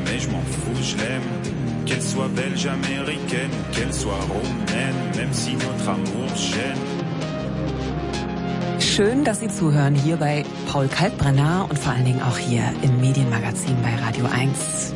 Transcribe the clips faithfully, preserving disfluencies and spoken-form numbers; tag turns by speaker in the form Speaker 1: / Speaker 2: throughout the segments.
Speaker 1: mais je m'en fous, je l'aime. Qu'elle soit belge, américaine, qu'elle soit romaine, même si notre amour gêne.
Speaker 2: Schön, dass Sie zuhören hier bei Paul Kalkbrenner und vor allen Dingen auch hier im Medienmagazin bei Radio eins.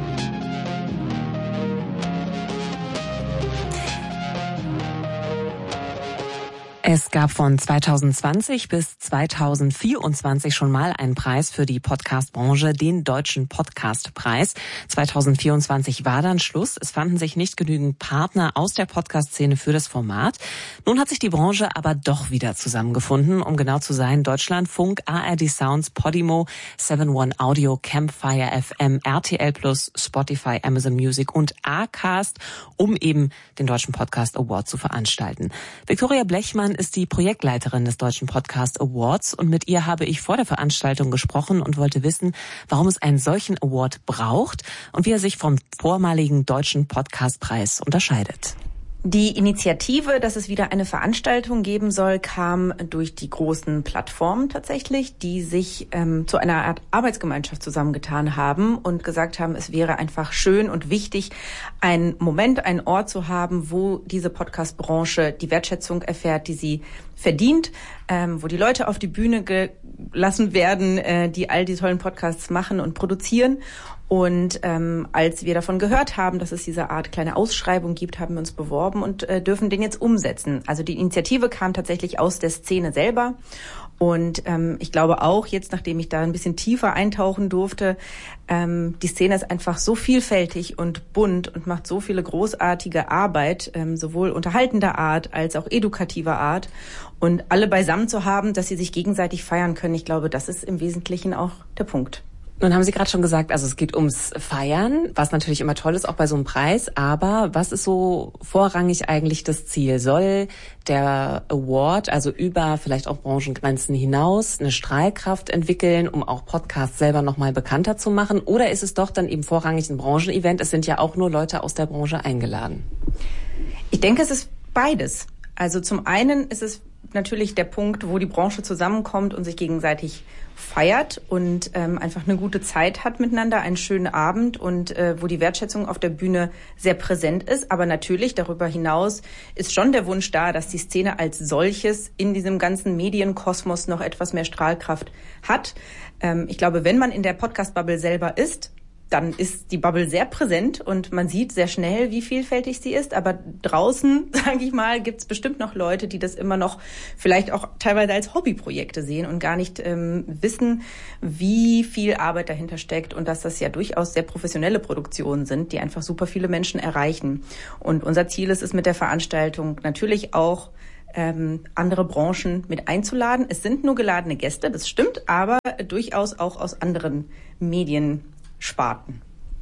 Speaker 2: Es gab von zweitausendzwanzig bis zweitausendvierundzwanzig schon mal einen Preis für die Podcast-Branche, den Deutschen Podcast-Preis. zweitausendvierundzwanzig war dann Schluss. Es fanden sich nicht genügend Partner aus der Podcast-Szene für das Format. Nun hat sich die Branche aber doch wieder zusammengefunden. Um genau zu sein, Deutschlandfunk, A R D Sounds, Podimo, seven one Audio, Campfire F M, R T L Plus, Spotify, Amazon Music und Acast, um eben den Deutschen Podcast Award zu veranstalten. Viktoria Blechmann ist die Projektleiterin des Deutschen Podcast Awards und mit ihr habe ich vor der Veranstaltung gesprochen und wollte wissen, warum es einen solchen Award braucht und wie er sich vom vormaligen Deutschen Podcastpreis unterscheidet.
Speaker 3: Die Initiative, dass es wieder eine Veranstaltung geben soll, kam durch die großen Plattformen tatsächlich, die sich ähm, zu einer Art Arbeitsgemeinschaft zusammengetan haben und gesagt haben, es wäre einfach schön und wichtig, einen Moment, einen Ort zu haben, wo diese Podcast-Branche die Wertschätzung erfährt, die sie verdient, ähm, wo die Leute auf die Bühne gelassen werden, äh, die all die tollen Podcasts machen und produzieren. Und ähm, als wir davon gehört haben, dass es diese Art kleine Ausschreibung gibt, haben wir uns beworben und äh, dürfen den jetzt umsetzen. Also die Initiative kam tatsächlich aus der Szene selber. Und ähm, ich glaube auch jetzt, nachdem ich da ein bisschen tiefer eintauchen durfte, ähm, die Szene ist einfach so vielfältig und bunt und macht so viele großartige Arbeit, ähm, sowohl unterhaltender Art als auch edukativer Art. Und alle beisammen zu haben, dass sie sich gegenseitig feiern können, ich glaube, das ist im Wesentlichen auch der Punkt.
Speaker 2: Nun haben Sie gerade schon gesagt, also es geht ums Feiern, was natürlich immer toll ist, auch bei so einem Preis. Aber was ist so vorrangig eigentlich das Ziel? Soll der Award, also über vielleicht auch Branchengrenzen hinaus, eine Strahlkraft entwickeln, um auch Podcasts selber nochmal bekannter zu machen? Oder ist es doch dann eben vorrangig ein Branchenevent? Es sind ja auch nur Leute aus der Branche eingeladen.
Speaker 3: Ich denke, es ist beides. Also zum einen ist es natürlich der Punkt, wo die Branche zusammenkommt und sich gegenseitig feiert und ähm, einfach eine gute Zeit hat miteinander, einen schönen Abend und äh, wo die Wertschätzung auf der Bühne sehr präsent ist. Aber natürlich darüber hinaus ist schon der Wunsch da, dass die Szene als solches in diesem ganzen Medienkosmos noch etwas mehr Strahlkraft hat. Ähm, ich glaube, wenn man in der Podcast-Bubble selber ist, dann ist die Bubble sehr präsent und man sieht sehr schnell, wie vielfältig sie ist. Aber draußen, sage ich mal, gibt es bestimmt noch Leute, die das immer noch vielleicht auch teilweise als Hobbyprojekte sehen und gar nicht ähm, wissen, wie viel Arbeit dahinter steckt und dass das ja durchaus sehr professionelle Produktionen sind, die einfach super viele Menschen erreichen. Und unser Ziel ist es mit der Veranstaltung natürlich auch, ähm, andere Branchen mit einzuladen. Es sind nur geladene Gäste, das stimmt, aber durchaus auch aus anderen Medien. Sparten.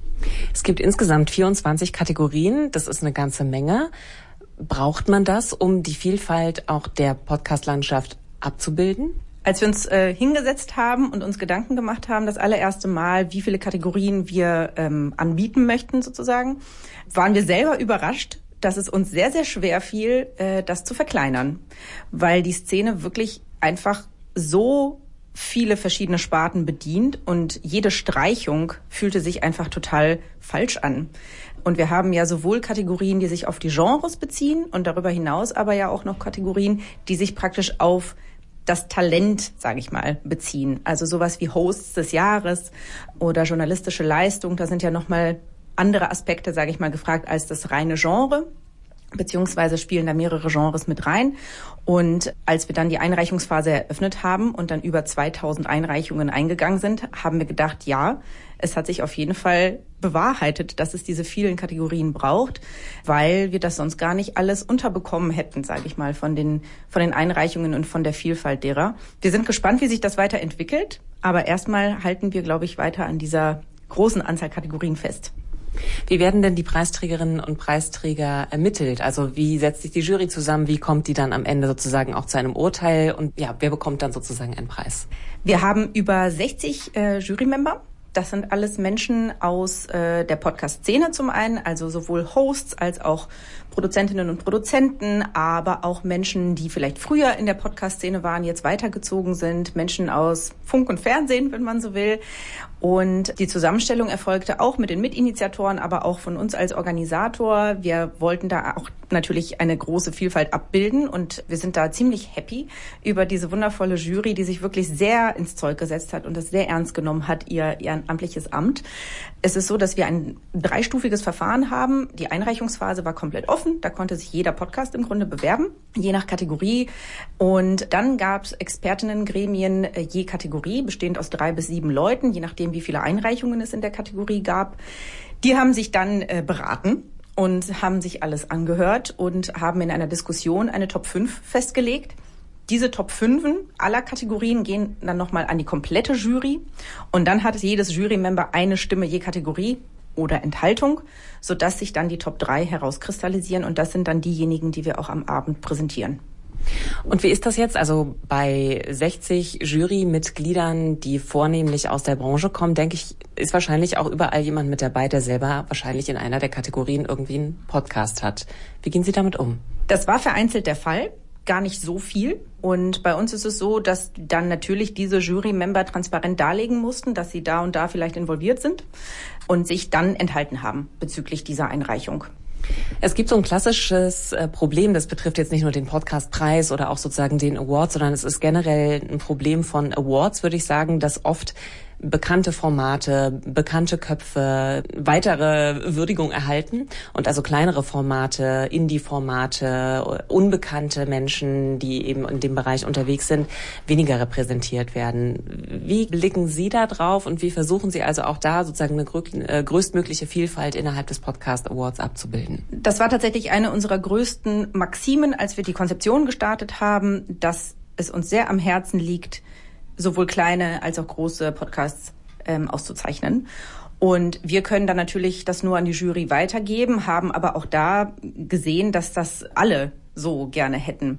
Speaker 2: Es gibt insgesamt vierundzwanzig Kategorien, das ist eine ganze Menge. Braucht man das, um die Vielfalt auch der Podcast-Landschaft abzubilden?
Speaker 3: Als wir uns äh, hingesetzt haben und uns Gedanken gemacht haben, das allererste Mal, wie viele Kategorien wir ähm, anbieten möchten sozusagen, waren wir selber überrascht, dass es uns sehr, sehr schwer fiel, äh, das zu verkleinern, weil die Szene wirklich einfach so viele verschiedene Sparten bedient und jede Streichung fühlte sich einfach total falsch an. Und wir haben ja sowohl Kategorien, die sich auf die Genres beziehen und darüber hinaus aber ja auch noch Kategorien, die sich praktisch auf das Talent, sage ich mal, beziehen. Also sowas wie Hosts des Jahres oder journalistische Leistung, da sind ja nochmal andere Aspekte, sage ich mal, gefragt als das reine Genre. Beziehungsweise spielen da mehrere Genres mit rein. Und als wir dann die Einreichungsphase eröffnet haben und dann über zweitausend Einreichungen eingegangen sind, haben wir gedacht, ja, es hat sich auf jeden Fall bewahrheitet, dass es diese vielen Kategorien braucht, weil wir das sonst gar nicht alles unterbekommen hätten, sage ich mal, von den, von den Einreichungen und von der Vielfalt derer. Wir sind gespannt, wie sich das weiterentwickelt, aber erstmal halten wir, glaube ich, weiter an dieser großen Anzahl Kategorien fest.
Speaker 2: Wie werden denn die Preisträgerinnen und Preisträger ermittelt? Also wie setzt sich die Jury zusammen? Wie kommt die dann am Ende sozusagen auch zu einem Urteil? Und ja, wer bekommt dann sozusagen einen Preis?
Speaker 3: Wir haben über sechzig äh, Jurymember. Das sind alles Menschen aus äh, der Podcast-Szene zum einen, also sowohl Hosts als auch Produzentinnen und Produzenten, aber auch Menschen, die vielleicht früher in der Podcast-Szene waren, jetzt weitergezogen sind, Menschen aus Funk und Fernsehen, wenn man so will. Und die Zusammenstellung erfolgte auch mit den Mitinitiatoren, aber auch von uns als Organisator. Wir wollten da auch natürlich eine große Vielfalt abbilden und wir sind da ziemlich happy über diese wundervolle Jury, die sich wirklich sehr ins Zeug gesetzt hat und das sehr ernst genommen hat, ihr ehrenamtliches Amt. Es ist so, dass wir ein dreistufiges Verfahren haben. Die Einreichungsphase war komplett offen. Da konnte sich jeder Podcast im Grunde bewerben, je nach Kategorie. Und dann gab es Expertinnengremien je Kategorie, bestehend aus drei bis sieben Leuten, je nachdem, wie viele Einreichungen es in der Kategorie gab. Die haben sich dann äh, beraten und haben sich alles angehört und haben in einer Diskussion eine Top fünf festgelegt. Diese Top fünf aller Kategorien gehen dann nochmal an die komplette Jury und dann hat jedes Jurymember eine Stimme je Kategorie oder Enthaltung, sodass sich dann die Top drei herauskristallisieren und das sind dann diejenigen, die wir auch am Abend präsentieren.
Speaker 2: Und wie ist das jetzt? Also bei sechzig Jurymitgliedern, die vornehmlich aus der Branche kommen, denke ich, ist wahrscheinlich auch überall jemand mit dabei, der selber wahrscheinlich in einer der Kategorien irgendwie einen Podcast hat. Wie gehen Sie damit um?
Speaker 3: Das war vereinzelt der Fall. Gar nicht so viel. Und bei uns ist es so, dass dann natürlich diese Jury-Member transparent darlegen mussten, dass sie da und da vielleicht involviert sind und sich dann enthalten haben bezüglich dieser Einreichung.
Speaker 2: Es gibt so ein klassisches äh, Problem, das betrifft jetzt nicht nur den Podcastpreis oder auch sozusagen den Award, sondern es ist generell ein Problem von Awards, würde ich sagen, dass oft bekannte Formate, bekannte Köpfe weitere Würdigung erhalten und also kleinere Formate, Indie-Formate, unbekannte Menschen, die eben in dem Bereich unterwegs sind, weniger repräsentiert werden. Wie blicken Sie da drauf und wie versuchen Sie also auch da sozusagen eine größtmögliche Vielfalt innerhalb des Podcast Awards abzubilden?
Speaker 3: Das war tatsächlich eine unserer größten Maximen, als wir die Konzeption gestartet haben, dass es uns sehr am Herzen liegt, sowohl kleine als auch große Podcasts ähm, auszuzeichnen. Und wir können dann natürlich das nur an die Jury weitergeben, haben aber auch da gesehen, dass das alle so gerne hätten.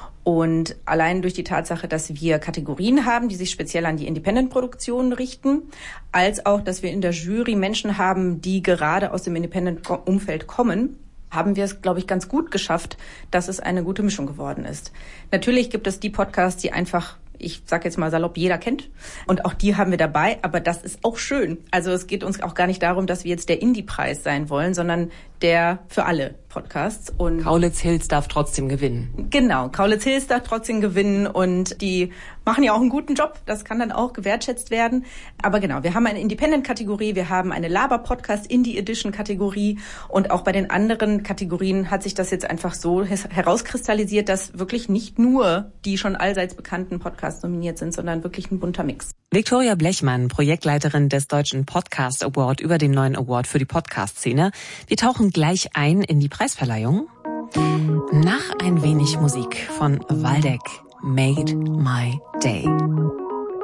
Speaker 3: Und allein durch die Tatsache, dass wir Kategorien haben, die sich speziell an die Independent-Produktionen richten, als auch, dass wir in der Jury Menschen haben, die gerade aus dem Independent-Umfeld kommen, haben wir es, glaube ich, ganz gut geschafft, dass es eine gute Mischung geworden ist. Natürlich gibt es die Podcasts, die einfach, ich sage jetzt mal salopp, jeder kennt. Und auch die haben wir dabei, aber das ist auch schön. Also es geht uns auch gar nicht darum, dass wir jetzt der Indie-Preis sein wollen, sondern der für alle Podcasts. Und
Speaker 2: Kaulitz Hills darf trotzdem gewinnen.
Speaker 3: Genau, Kaulitz Hills darf trotzdem gewinnen und die machen ja auch einen guten Job. Das kann dann auch gewertschätzt werden. Aber genau, wir haben eine Independent-Kategorie, wir haben eine Laber-Podcast-Indie-Edition-Kategorie und auch bei den anderen Kategorien hat sich das jetzt einfach so herauskristallisiert, dass wirklich nicht nur die schon allseits bekannten Podcasts nominiert sind, sondern wirklich ein bunter Mix.
Speaker 2: Viktoria Blechmann, Projektleiterin des Deutschen Podcast Award über den neuen Award für die Podcast-Szene. Wir tauchen gleich ein in die Preisverleihung. Nach ein wenig Musik von Waldeck, Made My Day.